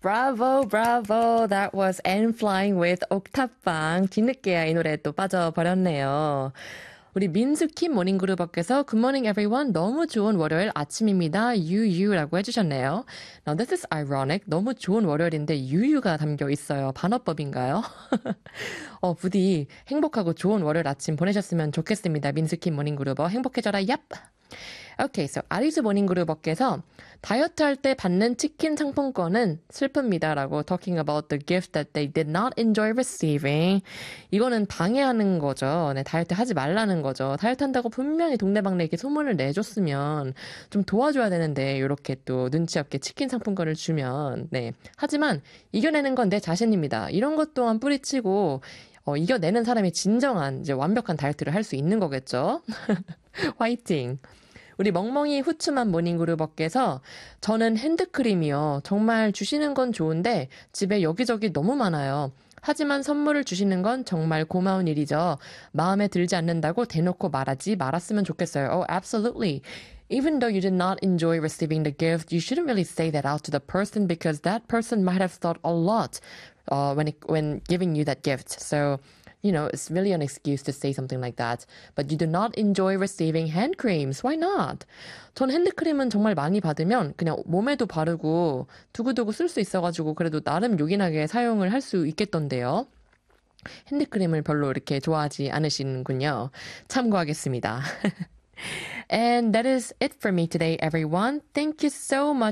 Bravo, bravo. That was And Flying with 옥탑방. 뒤늦게야 이 노래에 또 빠져버렸네요. 우리 민수킴 모닝그룹업께서 Good morning everyone. 너무 좋은 월요일 아침입니다. 유유라고 해주셨네요. Now this is ironic. 너무 좋은 월요일인데 유유가 담겨 있어요. 반어법인가요? 부디 행복하고 좋은 월요일 아침 보내셨으면 좋겠습니다. 민수킴 모닝그룹업 행복해져라. 얍! Okay, so 아리스 모닝그룹업께서 다이어트 할 때 받는 치킨 상품권은 슬픕니다라고 talking about the gift that they did not enjoy receiving. 이거는 방해하는 거죠. 네, 다이어트 하지 말라는 거죠. 다이어트 한다고 분명히 동네방네 이렇게 소문을 내줬으면 좀 도와줘야 되는데 이렇게 또 눈치 없게 치킨 상품권을 주면 네. 하지만 이겨내는 건 내 자신입니다. 이런 것 또한 뿌리치고 이겨내는 사람이 진정한 이제 완벽한 다이어트를 할 수 있는 거겠죠. 화이팅! 우리 멍멍이 후추만 모닝그룹업께서 저는 핸드크림이요. 정말 주시는 건 좋은데 집에 여기저기 너무 많아요. 하지만 선물을 주시는 건 정말 고마운 일이죠. 마음에 들지 않는다고 대놓고 말하지 말았으면 좋겠어요. Oh, absolutely. Even though you did not enjoy receiving the gift, you shouldn't really say that out to the person because that person might have thought a lot when giving you that gift. So, you know, it's really an excuse to say something like that. But you do not enjoy receiving hand creams. Why not? 전 핸드크림은 정말 많이 받으면 그냥 몸에도 바르고 두고두고 쓸 수 있어가지고 그래도 나름 요긴하게 사용을 할 수 있겠던데요. 핸드크림을 별로 이렇게 좋아하지 않으시는군요. 참고하겠습니다. And that is it for me today, everyone. Thank you so much